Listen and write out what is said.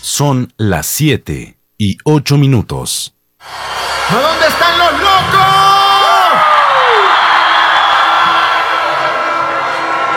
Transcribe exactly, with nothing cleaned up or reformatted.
Son las siete y ocho minutos. ¿Dónde están los